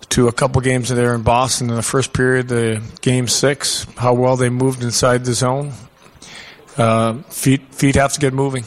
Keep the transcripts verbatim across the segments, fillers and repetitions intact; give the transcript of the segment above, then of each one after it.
to a couple games there in Boston in the first period, the game six, how well they moved inside the zone. Uh, feet feet have to get moving.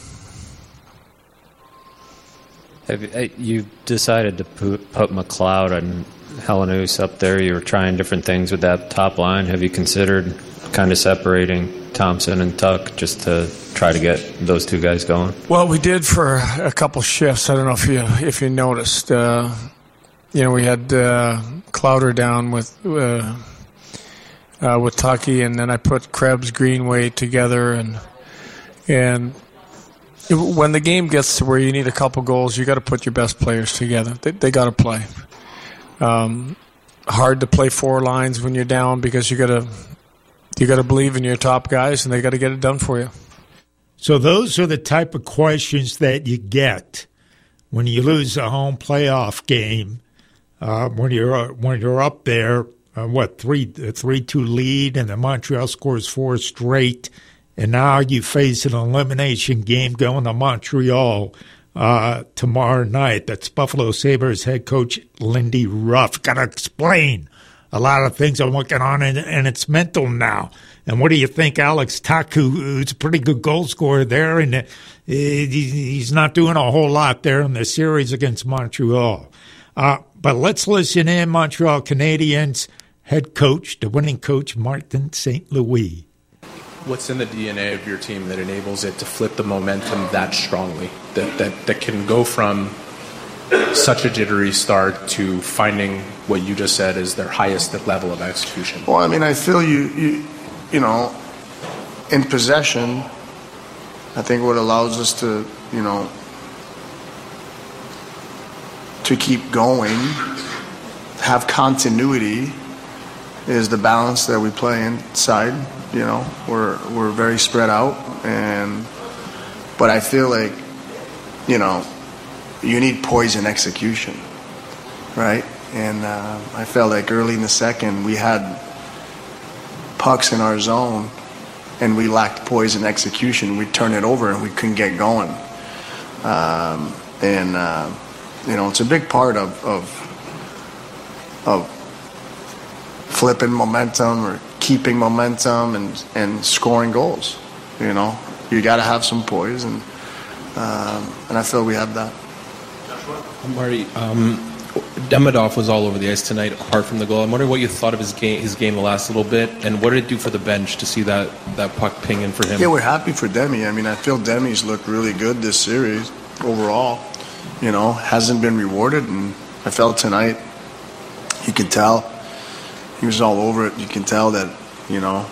Have you, you decided to put, put McLeod and Helenius up there. You were trying different things with that top line. Have you considered kind of separating Thompson and Tuck just to try to get those two guys going? Well, we did for a couple shifts. I don't know if you if you noticed. Uh, you know, we had uh, Clowder down with uh, uh, with Tucky, and then I put Krebs, Greenway together, and and it, when the game gets to where you need a couple goals, you got to put your best players together. They, they got to play. Um, hard to play four lines when you're down because you got to you got to believe in your top guys, and they got to get it done for you. So those are the type of questions that you get when you lose a home playoff game. Uh, when you're when you're up there, uh, what three three two lead, and the Montreal scores four straight, and now you face an elimination game going to Montreal uh, tomorrow night. That's Buffalo Sabres head coach Lindy Ruff. Got to explain a lot of things are working on, and, and it's mental now. And what do you think, Alex Tuck, who, who's a pretty good goal scorer there, and uh, he's not doing a whole lot there in the series against Montreal. Uh, but let's listen in. Montreal Canadiens head coach, the winning coach, Martin Saint Louis. What's in the D N A of your team that enables it to flip the momentum that strongly, that that, that can go from such a jittery start to finding what you just said is their highest level of execution? Well, I mean, I feel you, you, you know, in possession, I think what allows us to, you know, to keep going, have continuity, is the balance that we play inside. You know, we're we're very spread out, and but I feel like, you know, you need poise and execution, right? And uh, I felt like early in the second we had pucks in our zone, and we lacked poise and execution. We'd turn it over, and we couldn't get going. Um, and uh, you know, it's a big part of of, of flipping momentum or keeping momentum and, and scoring goals. You know, you got to have some poise, and um, and I feel we have that. Marty, um, Demidov was all over the ice tonight, apart from the goal. I'm wondering what you thought of his game, his game the last little bit, and what did it do for the bench to see that, that puck ping in for him? Yeah, we're happy for Demi. I mean, I feel Demi's looked really good this series overall. You know, hasn't been rewarded, and I felt tonight, you could tell, he was all over it. You can tell that, you know,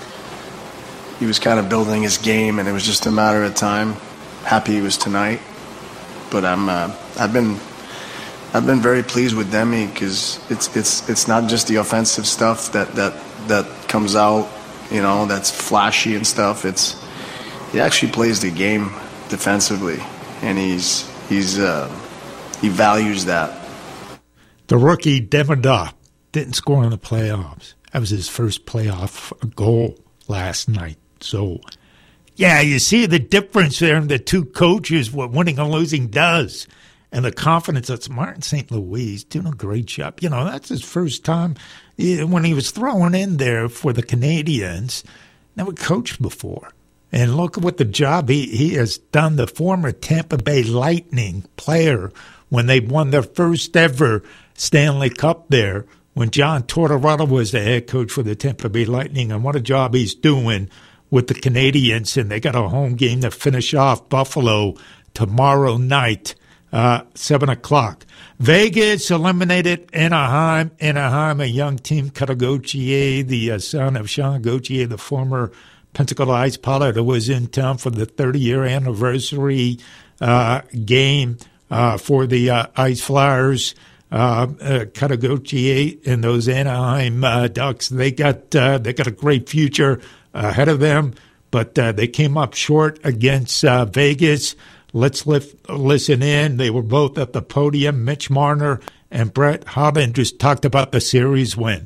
he was kind of building his game, and it was just a matter of time. Happy he was tonight. But I'm, uh, I've been, I've been very pleased with Demi because it's, it's, it's not just the offensive stuff that, that, that comes out, you know, that's flashy and stuff. It's, he actually plays the game defensively, and he's, he's, uh, he values that. The rookie Demidov didn't score in the playoffs. That was his first playoff goal last night. So. Yeah, you see the difference there in the two coaches, what winning and losing does, and the confidence. That's Martin Saint Louis. He's doing a great job. You know, that's his first time when he was thrown in there for the Canadiens. Never coached before. And look at what the job he, he has done. The former Tampa Bay Lightning player, when they won their first ever Stanley Cup there, when John Tortorella was the head coach for the Tampa Bay Lightning, and what a job he's doing with the Canadiens, and they got a home game to finish off Buffalo tomorrow night, uh, seven o'clock. Vegas eliminated Anaheim. Anaheim, a young team, Cutter Gauthier, the uh, son of Sean Gauthier, the former Pensacola Ice pilot, who was in town for the thirty-year anniversary uh, game uh, for the uh, Ice Flyers. Uh, uh, Cutter Gauthier and those Anaheim uh, Ducks, they got uh, they got a great future ahead of them, but uh, they came up short against uh, Vegas. Let's lift, listen in. They were both at the podium. Mitch Marner and Brett Hobbin just talked about the series win.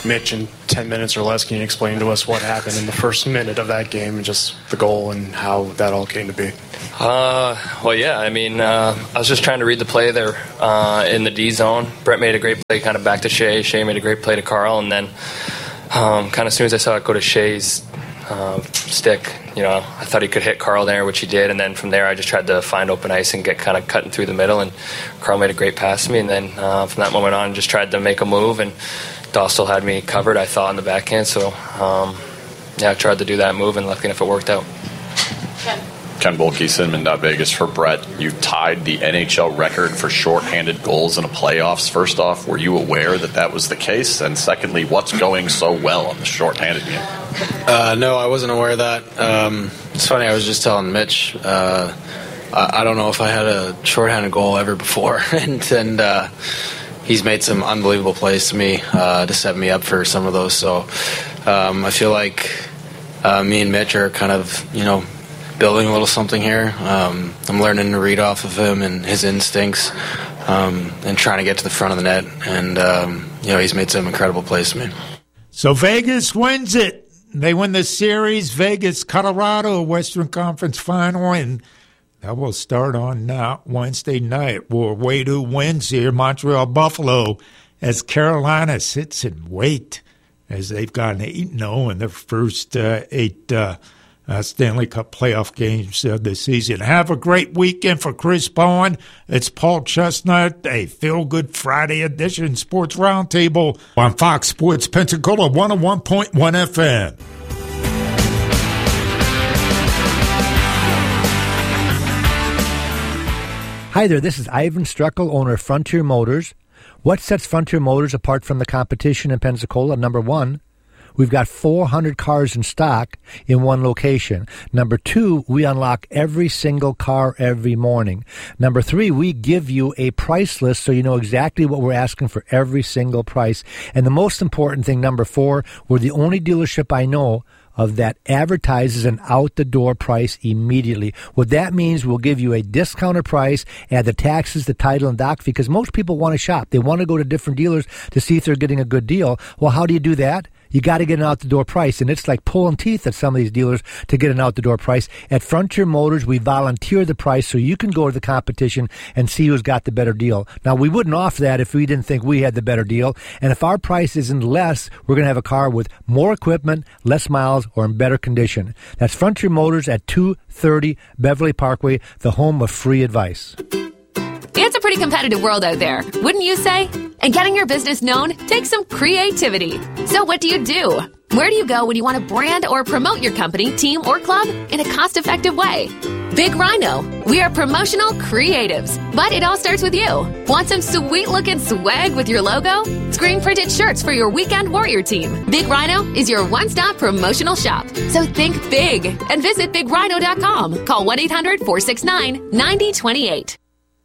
Mitch, in ten minutes or less, can you explain to us what happened in the first minute of that game and just the goal and how that all came to be? Uh, well, yeah, I mean, uh, I was just trying to read the play there uh, in the D zone. Brett made a great play kind of back to Shea. Shea made a great play to Carl, and then um, kind of as soon as I saw it go to Shea's uh, stick, you know, I thought he could hit Carl there, which he did, and then from there I just tried to find open ice and get kind of cutting through the middle, and Carl made a great pass to me, and then uh, from that moment on just tried to make a move, and Dostal had me covered, I thought, on the backhand, so um, yeah, I tried to do that move, and lucky enough it worked out. Ken. Ken Boehlke, Cinnamon.Vegas for Brett. You tied the N H L record for shorthanded goals in the playoffs. First off, were you aware that that was the case? And secondly, what's going so well on the shorthanded game? Uh, no, I wasn't aware of that. Um, it's funny, I was just telling Mitch, uh, I, I don't know if I had a shorthanded goal ever before. and and uh, he's made some unbelievable plays to me uh, to set me up for some of those. So um, I feel like uh, me and Mitch are kind of, you know, building a little something here. Um, I'm learning to read off of him and his instincts um, and trying to get to the front of the net. And, um, you know, he's made some incredible plays to me. So Vegas wins it. They win the series. Vegas, Colorado, Western Conference Final, and that will start on uh, Wednesday night. We'll wait who wins here. Montreal Buffalo, as Carolina sits and wait as they've gotten eight and oh in their first uh, eight uh Uh, Stanley Cup playoff games uh, this season. Have a great weekend for Chris Bowen. It's Paul Chestnut, a feel-good Friday edition Sports Roundtable on Fox Sports Pensacola one oh one point one F M. Hi there, this is Ivan Struckel, owner of Frontier Motors. What sets Frontier Motors apart from the competition in Pensacola? Number one, we've got four hundred cars in stock in one location. Number two, we unlock every single car every morning. Number three, we give you a price list so you know exactly what we're asking for every single price. And the most important thing, number four, we're the only dealership I know of that advertises an out-the-door price immediately. What that means, we'll give you a discounted price, add the taxes, the title, and doc, because most people want to shop. They want to go to different dealers to see if they're getting a good deal. Well, how do you do that? You got to get an out-the-door price, and it's like pulling teeth at some of these dealers to get an out-the-door price. At Frontier Motors, we volunteer the price so you can go to the competition and see who's got the better deal. Now, we wouldn't offer that if we didn't think we had the better deal, and if our price isn't less, we're going to have a car with more equipment, less miles, or in better condition. That's Frontier Motors at two thirty Beverly Parkway, the home of free advice. It's a pretty competitive world out there, wouldn't you say? And getting your business known takes some creativity. So what do you do? Where do you go when you want to brand or promote your company, team, or club in a cost-effective way? Big Rhino. We are promotional creatives, but it all starts with you. Want some sweet-looking swag with your logo? Screen-printed shirts for your weekend warrior team. Big Rhino is your one-stop promotional shop. So think big and visit big rhino dot com. Call one eight hundred four six nine nine zero two eight.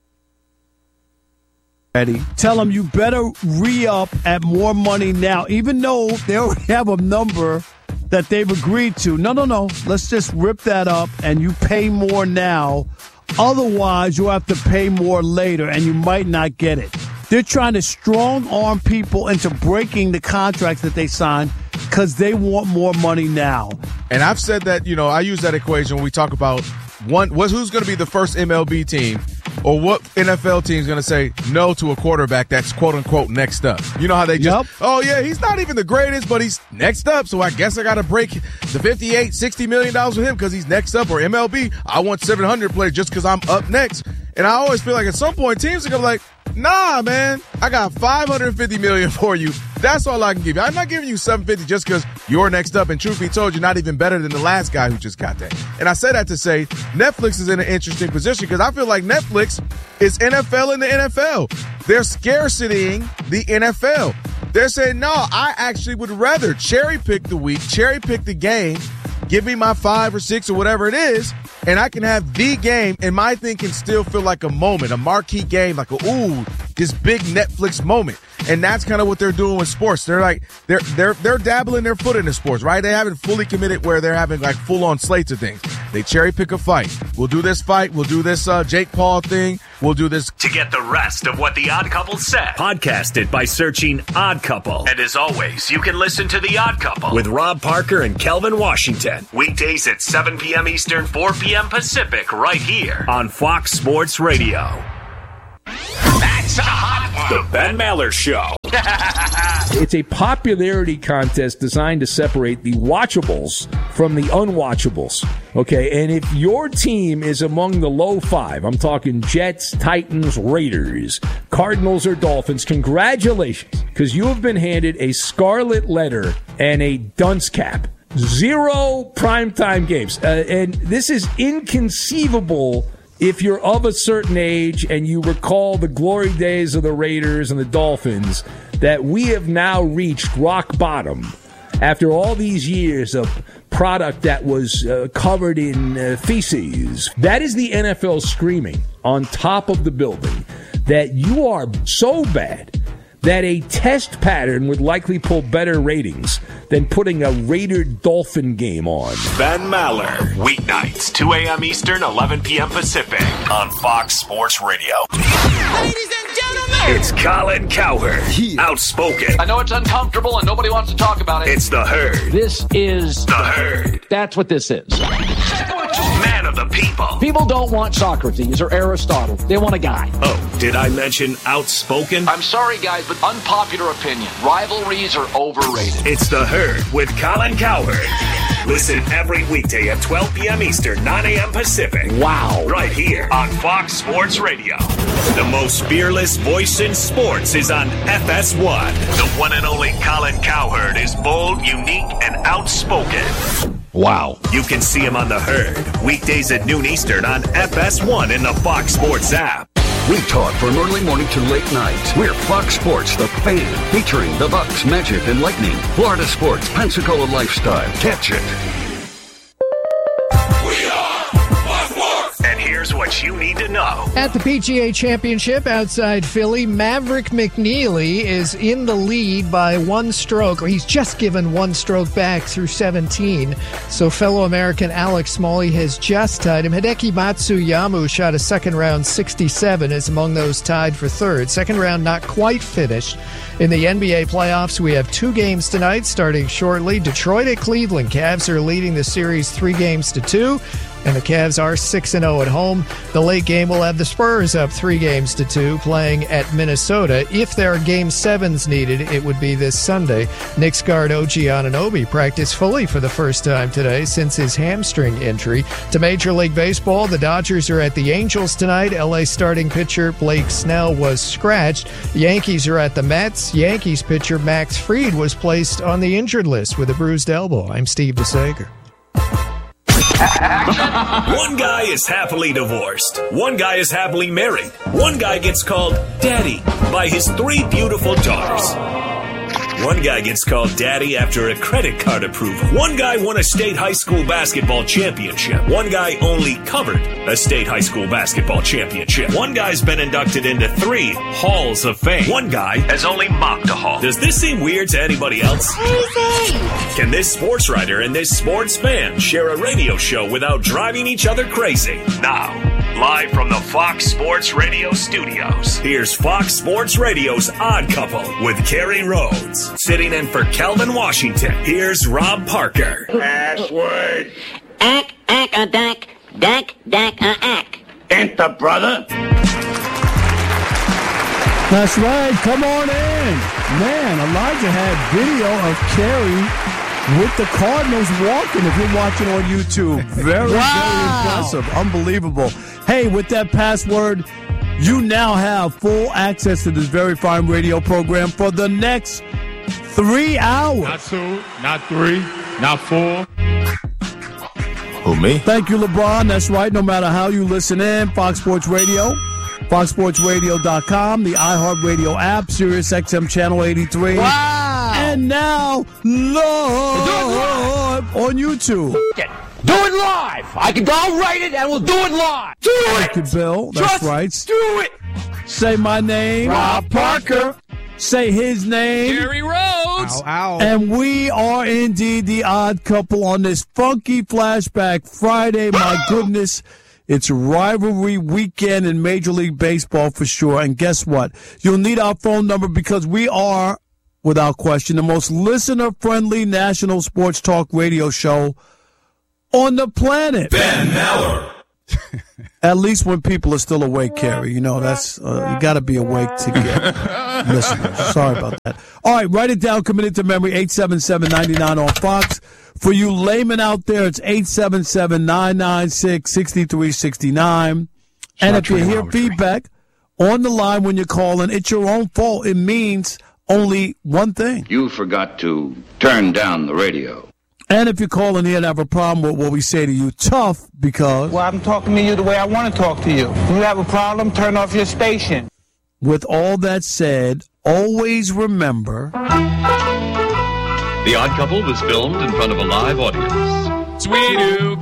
Tell them you better re-up at more money now, even though they already have a number that they've agreed to. No, no, no. Let's just rip that up and you pay more now. Otherwise, you'll have to pay more later and you might not get it. They're trying to strong-arm people into breaking the contracts that they signed because they want more money now. And I've said that, you know, I use that equation when we talk about one, what's, who's going to be the first M L B team or what N F L team is going to say no to a quarterback that's quote-unquote next up. You know how they just, yep. oh, yeah, he's not even the greatest, but he's next up, so I guess I got to break the fifty-eight, sixty million dollars with him because he's next up, or M L B, I want seven hundred players just because I'm up next. And I always feel like at some point teams are going to be like, nah, man, I got five hundred fifty million dollars for you. That's all I can give you. I'm not giving you seven hundred fifty just because you're next up. And truth be told, you're not even better than the last guy who just got that. And I say that to say Netflix is in an interesting position because I feel like Netflix is N F L in the N F L. They're scarcitying the N F L. They're saying, no, I actually would rather cherry pick the week, cherry pick the game, give me my five or six or whatever it is, and I can have the game, and my thing can still feel like a moment, a marquee game, like a, ooh, this big Netflix moment. And that's kind of what they're doing with sports. They're like, they're they're they're dabbling their foot into sports, right? They haven't fully committed where they're having like full-on slates of things. They cherry pick a fight. We'll do this fight. We'll do this uh, Jake Paul thing. We'll do this. To get the rest of what The Odd Couple said, podcast it by searching Odd Couple. And as always, you can listen to The Odd Couple with Rob Parker and Kelvin Washington. Weekdays at seven p.m. Eastern, four p.m. Pacific, right here on Fox Sports Radio. That's a hot one. The Ben Maller Show. It's a popularity contest designed to separate the watchables from the unwatchables. Okay, and if your team is among the low five, I'm talking Jets, Titans, Raiders, Cardinals, or Dolphins, congratulations, because you have been handed a scarlet letter and a dunce cap. Zero primetime games. Uh, and this is inconceivable if you're of a certain age and you recall the glory days of the Raiders and the Dolphins, that we have now reached rock bottom after all these years of product that was uh, covered in uh, feces. That is the N F L screaming on top of the building that you are so bad that a test pattern would likely pull better ratings than putting a Raider-Dolphin game on. Ben Maller, weeknights, two a.m. Eastern, eleven p.m. Pacific, on Fox Sports Radio. Ladies and gentlemen, it's Colin Cowherd, yeah. Outspoken. I know it's uncomfortable and nobody wants to talk about it. It's the Herd. This is the Herd. That's what this is. Man of the people. People don't want Socrates or Aristotle. They want a guy. Oh, did I mention outspoken? I'm sorry, guys, but unpopular opinion. Rivalries are overrated. It's the Herd with Colin Cowherd. Listen every weekday at twelve p.m. Eastern, nine a.m. Pacific. Wow. Right here on Fox Sports Radio. The most fearless voice in sports is on F S one. The one and only Colin Cowherd is bold, unique, and outspoken. Wow. You can see him on the Herd, weekdays at noon Eastern on F S one in the Fox Sports app. We talk from early morning to late night. We're Fox Sports, the fan, featuring the Bucks, Magic, and Lightning. Florida sports, Pensacola lifestyle. Catch it. We are Fox Sports. And here's what you need to know. At the P G A Championship outside Philly, Maverick McNeely is in the lead by one stroke, or he's just given one stroke back through seventeen. So fellow American Alex Smalley has just tied him. Hideki Matsuyama shot a second round sixty-seven, is among those tied for third. Second round not quite finished. In the N B A playoffs, we have two games tonight starting shortly. Detroit at Cleveland. Cavs are leading the series three games to two. And the Cavs are six and oh at home. The late game will have the Spurs up three games to two, playing at Minnesota. If there are game sevens needed, it would be this Sunday. Knicks guard O G Anunoby practiced fully for the first time today since his hamstring injury. To Major League Baseball, the Dodgers are at the Angels tonight. L A starting pitcher Blake Snell was scratched. The Yankees are at the Mets. Yankees pitcher Max Fried was placed on the injured list with a bruised elbow. I'm Steve DeSager. One guy is happily divorced. One guy is happily married. One guy gets called Daddy by his three beautiful daughters. One guy gets called Daddy after a credit card approval. One guy won a state high school basketball championship. One guy only covered a state high school basketball championship. One guy's been inducted into three Halls of Fame. One guy has only mocked a hall. Does this seem weird to anybody else? Crazy! Can this sports writer and this sports fan share a radio show without driving each other crazy? Now, live from the Fox Sports Radio studios, here's Fox Sports Radio's Odd Couple with Kerry Rhodes. Sitting in for Kelvin Washington, here's Rob Parker. Password. Ack, ack, a dack, dack, dack, a ack. Enter, brother. That's right. Come on in. Man, Elijah had video of Kerry with the Cardinals walking, if you're watching on YouTube. Very, wow. very impressive. Unbelievable. Hey, with that password, you now have full access to this very fine radio program for the next three hours. Not two, not three, not four. Who, me? Thank you, LeBron. That's right. No matter how you listen in, Fox Sports Radio, fox sports radio dot com, the iHeartRadio app, Sirius X M Channel eighty-three. Wow. And now, live on YouTube. Do it live. I can. I'll write it, and we'll do it live. Do it. Thank you, Bill. That's Just right. Do it. Say my name. Rob Parker. Say his name. Gary Rhodes. Ow, ow. And we are indeed the odd couple on this funky flashback Friday. My goodness, it's rivalry weekend in Major League Baseball for sure. And guess what? You'll need our phone number because we are, without question, the most listener-friendly national sports talk radio show on the planet. Ben Maller. At least when people are still awake, Kerry. You know, that's uh, you got to be awake to get listeners. Sorry about that. All right, write it down, commit it to memory, eight seven seven, nine nine on Fox. For you laymen out there, it's eight seven seven, nine nine six, six three six nine. And if you hear feedback on the line when you're calling, it's your own fault. It means only one thing. You forgot to turn down the radio. And if you're calling here and have a problem with what we say to you, tough, because... Well, I'm talking to you the way I want to talk to you. If you have a problem, turn off your station. With all that said, always remember... The Odd Couple was filmed in front of a live audience. Sweetie,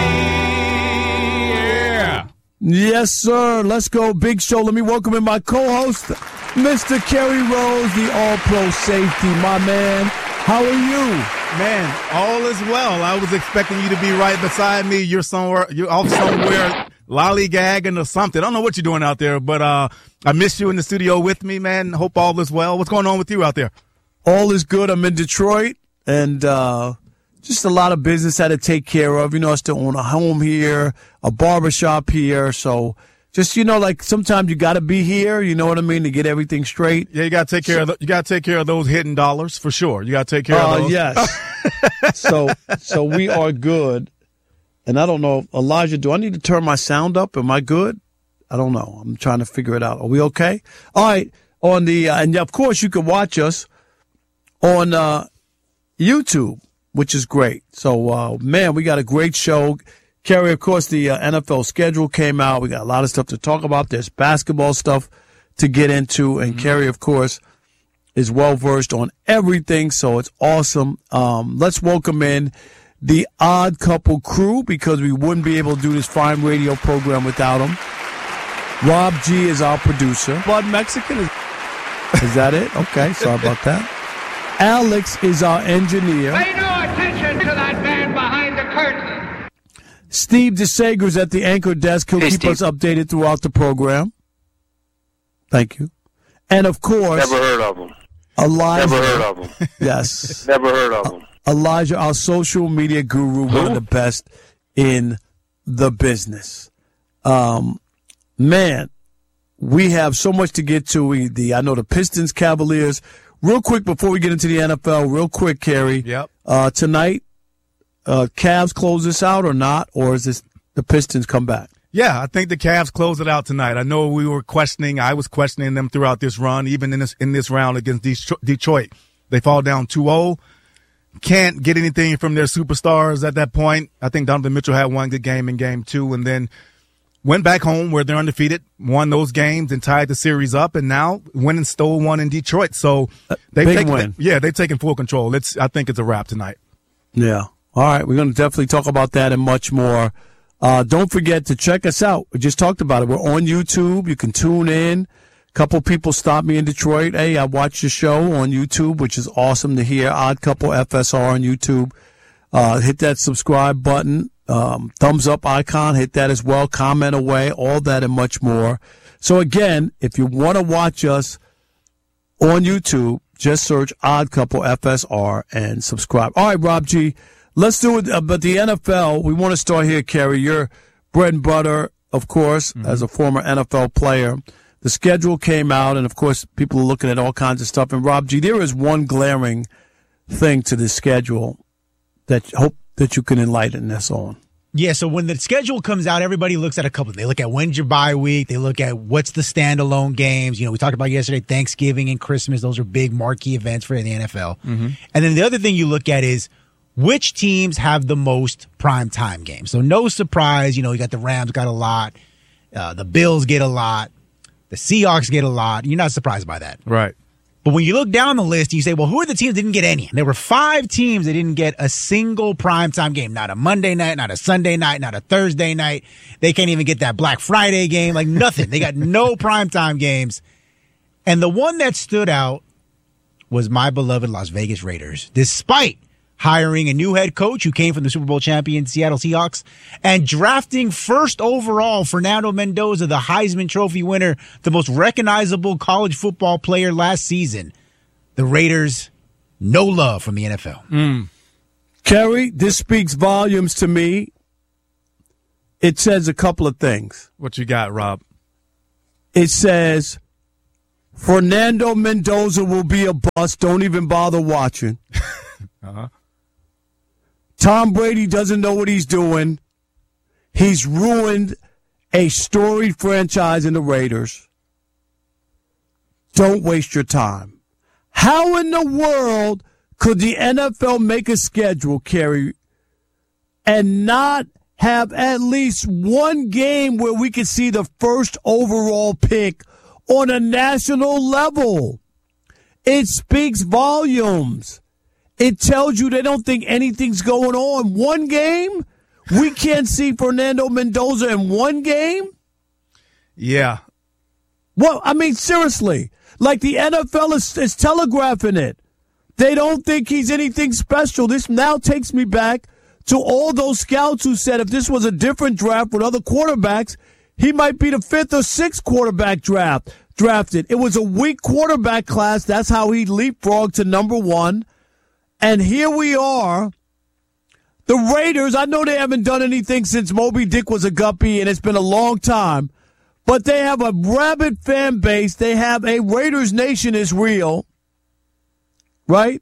yeah. Yes, sir. Let's go. Big show. Let me welcome in my co-host, Mister Kerry Rose, the All-Pro safety. My man, how are you? Man, all is well. I was expecting you to be right beside me. You're somewhere, you're off somewhere lollygagging or something. I don't know what you're doing out there, but uh, I miss you in the studio with me, man. Hope all is well. What's going on with you out there? All is good. I'm in Detroit, and uh, just a lot of business I had to take care of. You know, I still own a home here, a barbershop here, so... Just, you know, like sometimes you got to be here, you know what I mean, to get everything straight. Yeah, you got to take care so, of the, you got to take care of those hidden dollars for sure. You got to take care uh, of those. Yes. so so we are good. And I don't know, Elijah, do I need to turn my sound up? Am I good? I don't know. I'm trying to figure it out. Are we okay? All right. On the uh, and of course you can watch us on uh, YouTube, which is great. So uh, man, we got a great show. Kerry, of course, the uh, N F L schedule came out. We got a lot of stuff to talk about. There's basketball stuff to get into. And mm-hmm. Kerry, of course, is well-versed on everything, so it's awesome. Um, let's welcome in the Odd Couple crew because we wouldn't be able to do this fine radio program without them. Rob G is our producer. Blood Mexican? Is, is that it? Okay, sorry about that. Alex is our engineer. Pay no attention to that man behind the curtain. Steve DeSager's at the anchor desk. He'll hey, keep Steve. us updated throughout the program. Thank you. And, of course... Never heard of him. Elijah. Never heard of him. Yes. Never heard of him. Elijah, our social media guru, Who? one of the best in the business. Um, man, we have so much to get to. We, the I know the Pistons, Cavaliers. Real quick, before we get into the N F L, real quick, Kerry. Yep. Uh, tonight, Uh, Cavs close this out or not, or is this the Pistons come back? Yeah, I think the Cavs close it out tonight. I know we were questioning, I was questioning them throughout this run, even in this in this round against Detroit. They fall down two oh. Can't get anything from their superstars at that point. I think Donovan Mitchell had one good game in game two and then went back home where they're undefeated, won those games and tied the series up, and now went and stole one in Detroit. So they've Big taken, win. yeah, they've taken full control. It's I think it's a wrap tonight. Yeah. All right, we're going to definitely talk about that and much more. Uh, don't forget to check us out. We just talked about it. We're on YouTube. You can tune in. A couple people stopped me in Detroit. Hey, I watched your show on YouTube, which is awesome to hear. Odd Couple F S R on YouTube. Uh, hit that subscribe button. Um, thumbs up icon. Hit that as well. Comment away. All that and much more. So, again, if you want to watch us on YouTube, just search Odd Couple F S R and subscribe. All right, Rob G., let's do it. Uh, but the N F L, we want to start here, Kerry. Your bread and butter, of course, mm-hmm. as a former N F L player. The schedule came out, and, of course, people are looking at all kinds of stuff. And, Rob G., there is one glaring thing to this schedule that hope that you can enlighten us on. Yeah, so when the schedule comes out, everybody looks at a couple. They look at when's your bye week. They look at what's the standalone games. You know, we talked about yesterday, Thanksgiving and Christmas. Those are big marquee events for the N F L. Mm-hmm. And then the other thing you look at is which teams have the most primetime games. So no surprise, you know, you got the Rams got a lot. Uh, the Bills get a lot. The Seahawks get a lot. You're not surprised by that. Right. But when you look down the list, you say, well, who are the teams that didn't get any? And there were five teams that didn't get a single primetime game. Not a Monday night, not a Sunday night, not a Thursday night. They can't even get that Black Friday game. Like nothing. They got no primetime games. And the one that stood out was my beloved Las Vegas Raiders, despite hiring a new head coach who came from the Super Bowl champion Seattle Seahawks and drafting first overall Fernando Mendoza, the Heisman Trophy winner, the most recognizable college football player last season. The Raiders, no love from the N F L. Mm. Kerry, this speaks volumes to me. It says a couple of things. What you got, Rob? It says Fernando Mendoza will be a bust. Don't even bother watching. uh-huh. Tom Brady doesn't know what he's doing. He's ruined a storied franchise in the Raiders. Don't waste your time. How in the world could the N F L make a schedule, Kerry, and not have at least one game where we could see the first overall pick on a national level? It speaks volumes. It tells you they don't think anything's going on. One game? We can't see Fernando Mendoza in one game? Yeah. Well, I mean, seriously. Like the N F L is, is telegraphing it. They don't think he's anything special. This now takes me back to all those scouts who said if this was a different draft with other quarterbacks, he might be the fifth or sixth quarterback draft drafted. It was a weak quarterback class. That's how he leapfrogged to number one. And here we are. The Raiders, I know they haven't done anything since Moby Dick was a guppy, and it's been a long time. But they have a rabid fan base. They have a Raiders Nation is real. Right?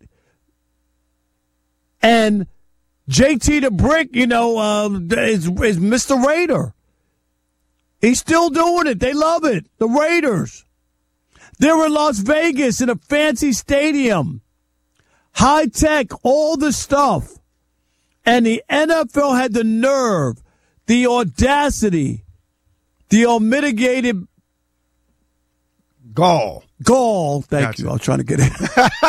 And J T the Brick, you know, uh, is, is Mister Raider. He's still doing it. They love it. The Raiders. They're in Las Vegas in a fancy stadium. High tech, all the stuff. And the N F L had the nerve, the audacity, the unmitigated gall. Gall, thank Gotcha. you. I was trying to get it.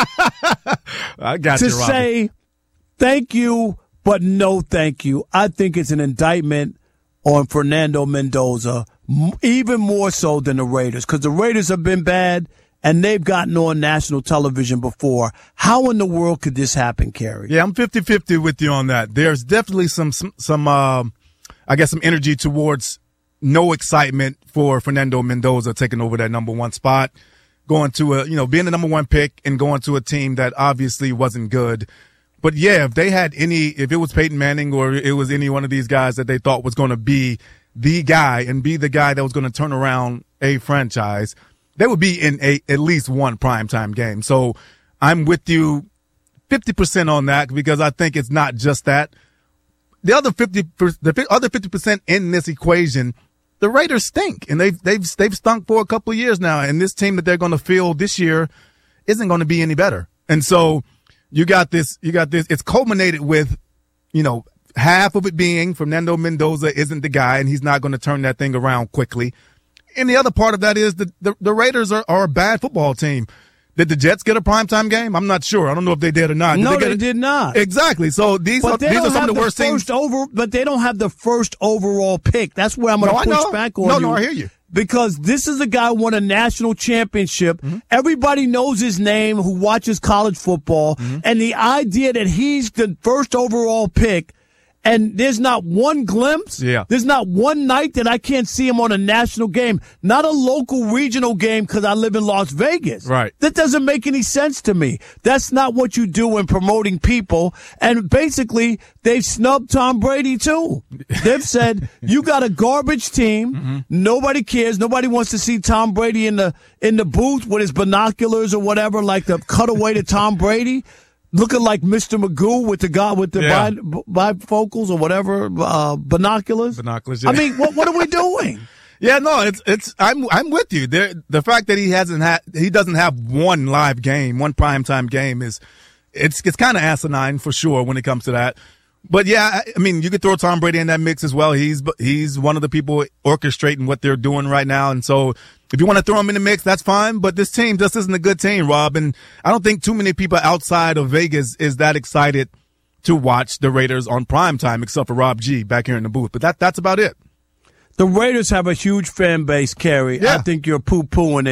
I got to you, Robin. say thank you, but no thank you. I think it's an indictment on Fernando Mendoza, m- even more so than the Raiders, because the Raiders have been bad. And they've gotten on national television before. How in the world could this happen, Kerry? Yeah, I'm fifty-fifty with you on that. There's definitely some, some, some uh, I guess, some energy towards no excitement for Fernando Mendoza taking over that number one spot, going to a, you know, being the number one pick and going to a team that obviously wasn't good. But yeah, if they had any, if it was Peyton Manning or it was any one of these guys that they thought was going to be the guy and be the guy that was going to turn around a franchise, they would be in a at least one primetime game. So I'm with you fifty percent on that because I think it's not just that. The other fifty, the other fifty percent in this equation, the Raiders stink, and they've they've they've stunk for a couple of years now. And this team that they're going to field this year isn't going to be any better. And so you got this, you got this. It's culminated with, you know, half of it being Fernando Mendoza isn't the guy, and he's not going to turn that thing around quickly. And the other part of that is the, the, the Raiders are, are a bad football team. Did the Jets get a primetime game? I'm not sure. I don't know if they did or not. Did no, they, they a, did not. Exactly. So these but are these are some of the, the worst first teams. Over, but they don't have the first overall pick. That's where I'm going to no, push back on no, you. No, no, I hear you. Because this is a guy who won a national championship. Mm-hmm. Everybody knows his name who watches college football. Mm-hmm. And the idea that he's the first overall pick and there's not one glimpse. Yeah. There's not one night that I can't see him on a national game, not a local regional game because I live in Las Vegas. Right. That doesn't make any sense to me. That's not what you do when promoting people. And basically, they've snubbed Tom Brady, too. They've said, you got a garbage team. Mm-hmm. Nobody cares. Nobody wants to see Tom Brady in the in the booth with his binoculars or whatever, like the cutaway to Tom Brady. Looking like Mister Magoo with the guy with the yeah. bi- bifocals or whatever, uh, binoculars. Binoculars. Yeah. I mean, what what are we doing? Yeah, no, it's it's. I'm I'm with you. There, the fact that he hasn't had, he doesn't have one live game, one primetime game is, it's it's kind of asinine for sure when it comes to that. But yeah, I, I mean, you could throw Tom Brady in that mix as well. He's he's one of the people orchestrating what they're doing right now, and so. If you want to throw him in the mix, that's fine. But this team just isn't a good team, Rob. And I don't think too many people outside of Vegas is that excited to watch the Raiders on primetime, except for Rob G back here in the booth. But that that's about it. The Raiders have a huge fan base, Kerry. Yeah. I think you're poo-pooing it.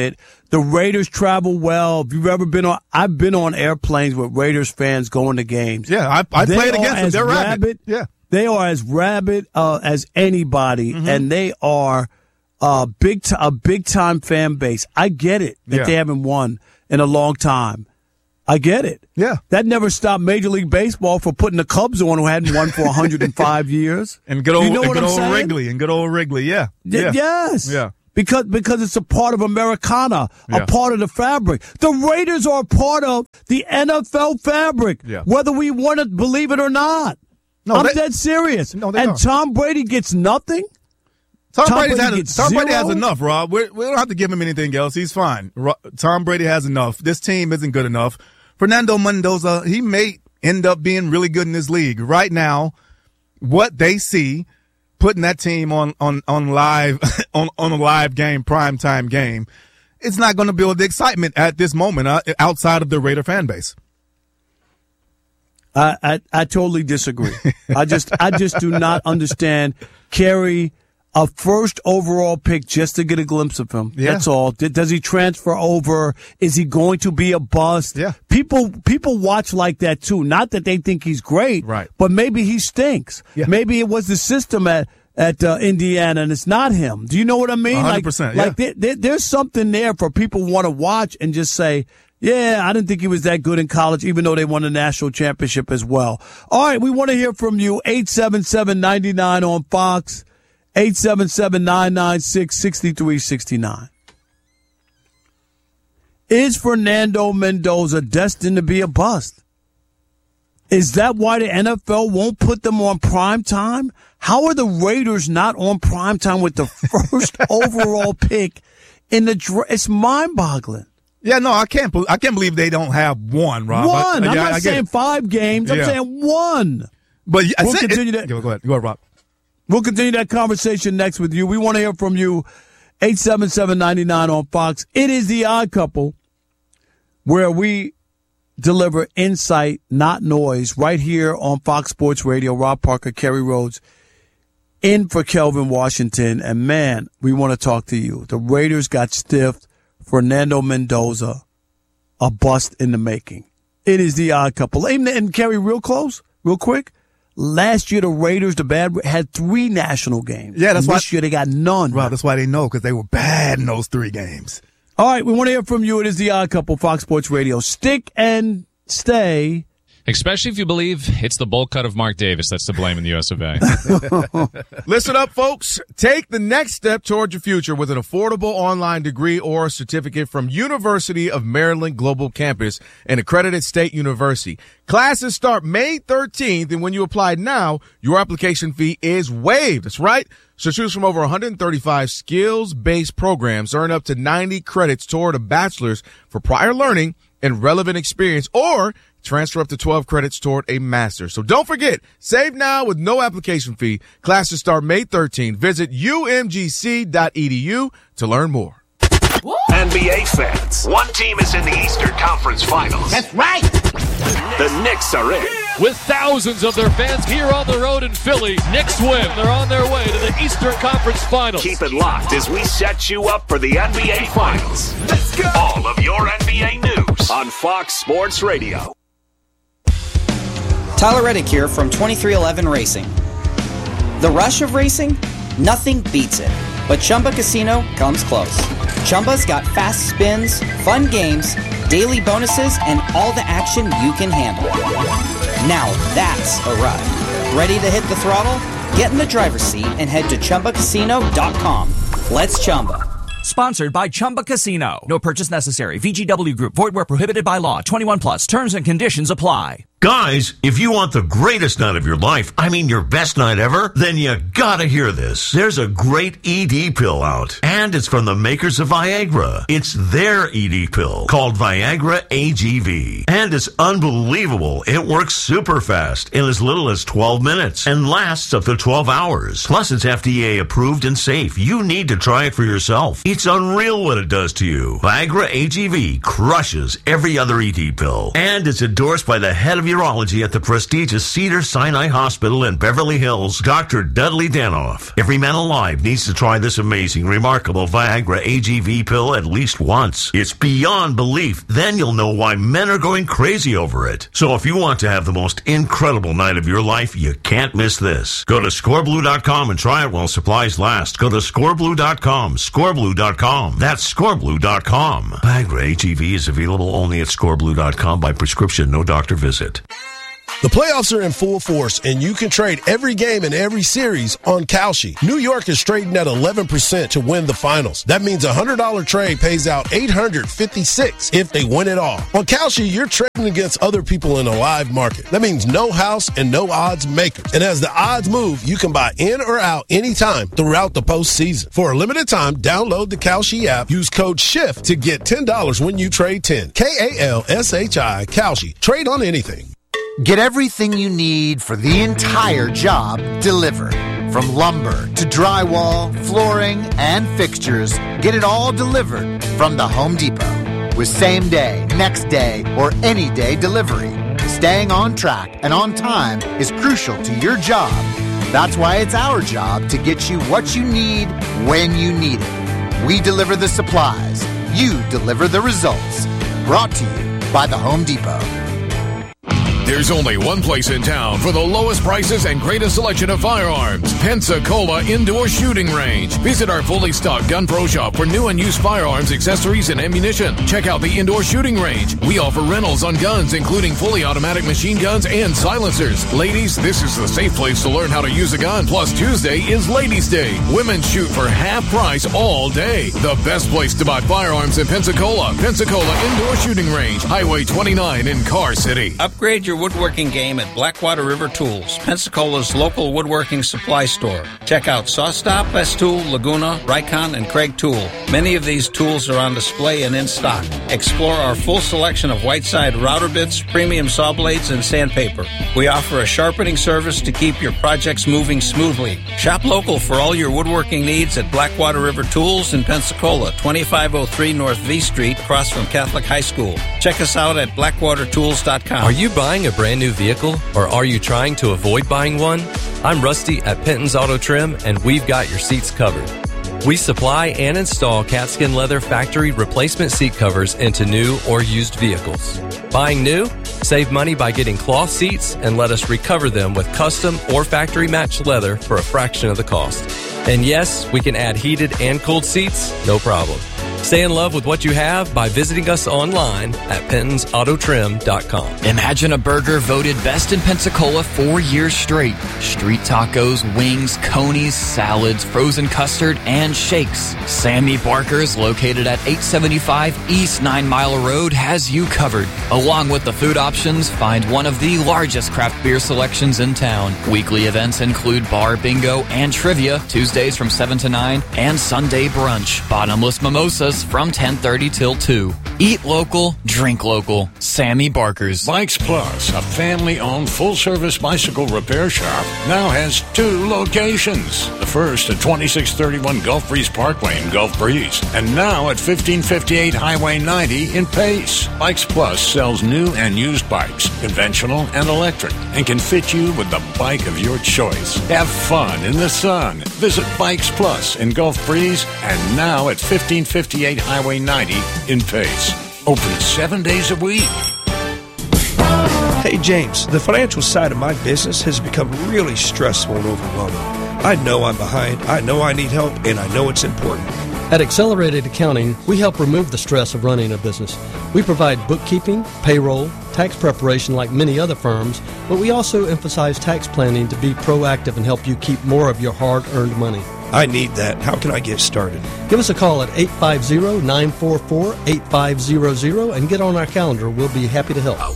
The Raiders travel well. If you've ever been on, I've been on airplanes with Raiders fans going to games. Yeah, I, I played against them. They're rabid. rabid. Yeah. They are as rabid uh, as anybody, mm-hmm. and they are uh, big t- a big-time fan base. I get it that yeah. they haven't won in a long time. I get it. Yeah. That never stopped Major League Baseball for putting the Cubs on, who hadn't won for one hundred five years. And good old, you know and what good I'm old saying? Wrigley. And good old Wrigley, yeah. Y- yeah. Yes. Yeah. Because because it's a part of Americana, yeah. a part of the fabric. The Raiders are a part of the N F L fabric, yeah. whether we want to believe it or not. No, I'm they, dead serious. No, they and are. Tom Brady gets nothing? Tom, Tom Brady's Brady had, gets Tom Brady zero? has enough, Rob. We're, we don't have to give him anything else. He's fine. Ro- Tom Brady has enough. This team isn't good enough. Fernando Mendoza, he may end up being really good in this league. Right now, what they see, putting that team on on on live on on a live game, primetime game, it's not going to build the excitement at this moment uh, outside of the Raider fan base. I, I I totally disagree. I just I just do not understand carry a first overall pick just to get a glimpse of him. Yeah. That's all. D- does he transfer over? Is he going to be a bust? Yeah. People people watch like that too. Not that they think he's great, right? But maybe he stinks. Yeah. Maybe it was the system at at uh, Indiana and it's not him. Do you know what I mean? one hundred Like, percent, yeah. like there, there, there's something there for people who want to watch and just say, yeah, I didn't think he was that good in college, even though they won a national championship as well. All right, we want to hear from you. eight seven seven, nine nine on Fox. eight seven seven, nine nine six, six three six nine. Is Fernando Mendoza destined to be a bust? Is that why the N F L won't put them on prime time? How are the Raiders not on prime time with the first overall pick in the draft? It's mind-boggling. Yeah, no, I can't. Be- I can't believe they don't have one, Rob. One. I, I'm yeah, not I saying it. five games. I'm Yeah. saying one. But I we'll said continue it, that. Go ahead. Go ahead, Rob. We'll continue that conversation next with you. We want to hear from you. eight seven seven, nine nine on Fox. It is The Odd Couple, where we deliver insight, not noise, right here on Fox Sports Radio. Rob Parker, Kerry Rhodes, in for Kelvin Washington. And, man, we want to talk to you. The Raiders got stiffed. Fernando Mendoza, a bust in the making. It is The Odd Couple. And, and Kerry, real close, real quick. Last year, the Raiders, the bad, had three national games. Yeah, that's and why. This year, they got none. Well, that's why they know, because they were bad in those three games. All right, we want to hear from you. It is The Odd Couple, Fox Sports Radio. Stick and stay. Especially if you believe it's the bowl cut of Mark Davis that's to blame in the U S of A. Listen up, folks. Take the next step toward your future with an affordable online degree or certificate from University of Maryland Global Campus, an accredited state university. Classes start May thirteenth, and when you apply now, your application fee is waived. That's right. So choose from over one hundred thirty-five skills-based programs, earn up to ninety credits toward a bachelor's for prior learning and relevant experience, or transfer up to twelve credits toward a master's. So don't forget, save now with no application fee. Classes start May thirteenth. Visit U M G C dot E D U to learn more. N B A fans, one team is in the Eastern Conference Finals. That's right. The Knicks are in. With thousands of their fans here on the road in Philly, Knicks win. They're on their way to the Eastern Conference Finals. Keep it locked as we set you up for the N B A Finals. Let's go. All of your N B A news on Fox Sports Radio. Tyler Reddick here from twenty-three eleven Racing. The rush of racing? Nothing beats it. But Chumba Casino comes close. Chumba's got fast spins, fun games, daily bonuses, and all the action you can handle. Now that's a ride. Ready to hit the throttle? Get in the driver's seat and head to Chumba Casino dot com. Let's Chumba. Sponsored by Chumba Casino. No purchase necessary. V G W Group. Void where prohibited by law. twenty-one plus. Terms and conditions apply. Guys, if you want the greatest night of your life, I mean your best night ever, then you gotta hear this. There's a great E D pill out, and it's from the makers of Viagra. It's their E D pill called Viagra A G V, and it's unbelievable. It works super fast in as little as twelve minutes and lasts up to twelve hours. Plus, it's F D A approved and safe. You need to try it for yourself. It's unreal what it does to you. Viagra A G V crushes every other E D pill, and it's endorsed by the head of urology at the prestigious Cedars-Sinai Hospital in Beverly Hills, Doctor Dudley Danoff. Every man alive needs to try this amazing, remarkable Viagra A G V pill at least once. It's beyond belief. Then you'll know why men are going crazy over it. So if you want to have the most incredible night of your life, you can't miss this. Go to score blue dot com and try it while supplies last. Go to score blue dot com, score blue dot com. That's score blue dot com. Viagra A G V is available only at score blue dot com by prescription, no doctor visit. The playoffs are in full force, and you can trade every game in every series on Kalshi. New York is trading at eleven percent to win the finals. That means a one hundred dollars trade pays out eight hundred fifty-six dollars if they win it all. On Kalshi, you're trading against other people in a live market. That means no house and no odds makers. And as the odds move, you can buy in or out anytime throughout the postseason. For a limited time, download the Kalshi app. Use code SHIFT to get ten dollars when you trade ten. K A L S H I, Kalshi. Trade on anything. Get everything you need for the entire job delivered. From lumber to drywall, flooring, and fixtures, get it all delivered from the Home Depot. With same day, next day, or any day delivery, staying on track and on time is crucial to your job. That's why it's our job to get you what you need when you need it. We deliver the supplies. You deliver the results. Brought to you by the Home Depot. There's only one place in town for the lowest prices and greatest selection of firearms. Pensacola Indoor Shooting Range. Visit our fully stocked Gun Pro shop for new and used firearms, accessories, and ammunition. Check out the Indoor Shooting Range. We offer rentals on guns, including fully automatic machine guns and silencers. Ladies, this is the safe place to learn how to use a gun. Plus, Tuesday is Ladies' Day. Women shoot for half price all day. The best place to buy firearms in Pensacola. Pensacola Indoor Shooting Range. Highway twenty-nine in Car City. Upgrade your woodworking game at Blackwater River Tools, Pensacola's local woodworking supply store. Check out Sawstop, Festool, Laguna, Rikon, and Craig Tool. Many of these tools are on display and in stock. Explore our full selection of Whiteside router bits, premium saw blades, and sandpaper. We offer a sharpening service to keep your projects moving smoothly. Shop local for all your woodworking needs at Blackwater River Tools in Pensacola, twenty-five oh three North V Street, across from Catholic High School. Check us out at blackwater tools dot com. Are you buying a brand new vehicle, or are you trying to avoid buying one? I'm Rusty at Penton's Auto Trim, and we've got your seats covered. We supply and install Catskin Leather factory replacement seat covers into new or used vehicles. Buying new? Save money by getting cloth seats and let us recover them with custom or factory matched leather for a fraction of the cost. And yes, we can add heated and cooled seats, no problem. Stay in love with what you have by visiting us online at pentons auto trim dot com. Imagine a burger voted best in Pensacola four years straight. Street tacos, wings, conies, salads, frozen custard, and shakes. Sammy Barker's, located at eight seventy-five East Nine Mile Road, has you covered. Along with the food options, find one of the largest craft beer selections in town. Weekly events include bar bingo and trivia, Tuesdays from seven to nine, and Sunday brunch. Bottomless mimosas from ten thirty till two. Eat local, drink local. Sammy Barker's. Bikes Plus, a family-owned full-service bicycle repair shop, now has two locations. The first at twenty-six thirty-one Gulf Breeze Parkway in Gulf Breeze, and now at fifteen fifty-eight Highway ninety in Pace. Bikes Plus sells new and used bikes, conventional and electric, and can fit you with the bike of your choice. Have fun in the sun. Visit Bikes Plus in Gulf Breeze, and now at fifteen fifty-eight Highway ninety in Pace. Open seven days a week. Hey, James, the financial side of my business has become really stressful and overwhelming. I know I'm behind, I know I need help, and I know it's important. At Accelerated Accounting, we help remove the stress of running a business. We provide bookkeeping, payroll, tax preparation like many other firms, but we also emphasize tax planning to be proactive and help you keep more of your hard-earned money. I need that. How can I get started? Give us a call at eight five zero, nine four four, eight five zero zero and get on our calendar. We'll be happy to help.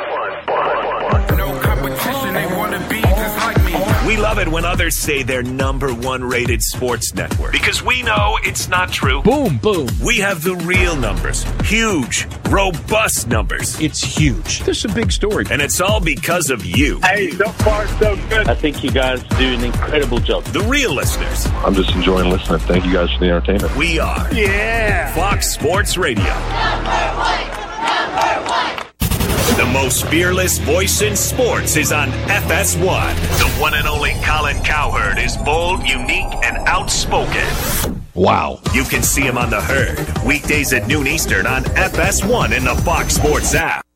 We love it when others say they're number one rated sports network, because we know it's not true. Boom, boom. We have the real numbers. Huge, robust numbers. It's huge. This is a big story. And it's all because of you. Hey, so far so good. I think you guys do an incredible job. The real listeners. I'm just enjoying listening. Thank you guys for the entertainment. We are. Yeah. Fox Sports Radio. Number one. Number one. The most fearless voice in sports is on F S one. The one and only Colin Cowherd is bold, unique, and outspoken. Wow. You can see him on The Herd, weekdays at noon Eastern on F S one in the Fox Sports app.